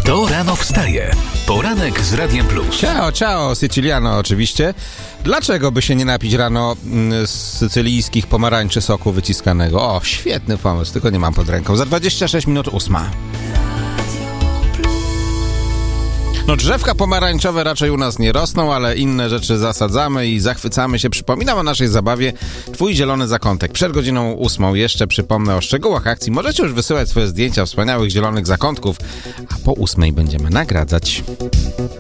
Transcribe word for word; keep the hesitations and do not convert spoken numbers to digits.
Kto rano wstaje? Poranek z Radiem Plus. Ciao, ciao, Siciliano oczywiście. Dlaczego by się nie napić rano z sycylijskich pomarańczy soku wyciskanego? O, świetny pomysł, tylko nie mam pod ręką. Za dwadzieścia sześć minut ósma. No drzewka pomarańczowe raczej u nas nie rosną, ale inne rzeczy zasadzamy i zachwycamy się. Przypominam o naszej zabawie Twój zielony zakątek. Przed godziną ósmą jeszcze przypomnę o szczegółach akcji. Możecie już wysyłać swoje zdjęcia wspaniałych zielonych zakątków, a po ósmej będziemy nagradzać.